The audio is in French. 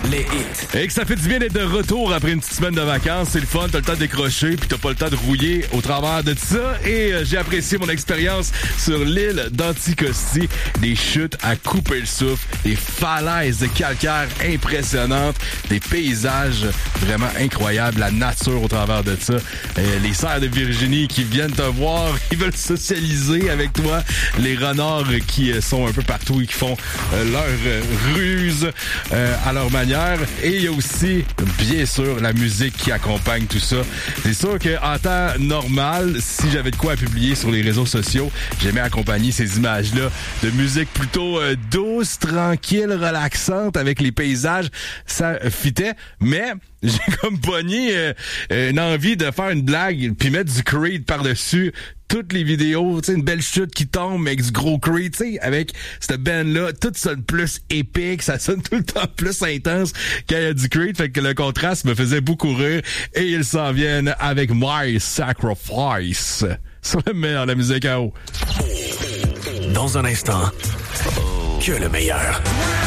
les hits. Et que ça fait du bien d'être de retour après une petite semaine de vacances. C'est le fun, t'as le temps de décrocher, puis t'as pas le temps de rouiller au travers de ça. Et j'ai apprécié mon expérience sur l'île d'Anticosti. Des chutes à couper le souffle, des falaises de calcaire impressionnantes, des paysages vraiment incroyables, la nature au travers de ça. Les cerfs de Virginie qui viennent te voir, ils veulent socialiser avec toi. Les renards qui sont un peu partout et qui font leur ruse à leur manière. Et il y a aussi, bien sûr, la musique qui accompagne tout ça. C'est sûr qu'en temps normal, si j'avais de quoi à publier sur les réseaux sociaux, j'aimais accompagner ces images-là de musique plutôt douce, tranquille, relaxante avec les paysages. Ça fitait, mais j'ai comme pogné une envie de faire une blague puis mettre du Creed par-dessus toutes les vidéos, tu sais, une belle chute qui tombe avec du gros Creed, tu sais, avec cette band-là, tout sonne plus épique, ça sonne tout le temps plus intense quand il y a du Creed, fait que le contraste me faisait beaucoup rire et ils s'en viennent avec My Sacrifice sur le meilleur de la musique à eau. Dans un instant, que le meilleur.